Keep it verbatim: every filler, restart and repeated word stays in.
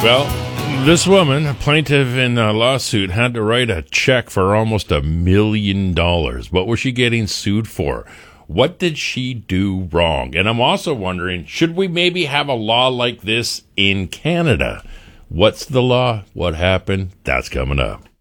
Well, this woman, a plaintiff in a lawsuit, had to write a check for almost a million dollars. What was she getting sued for? What did she do wrong? And I'm also wondering, should we maybe have a law like this in Canada? What's the law? What happened? That's coming up.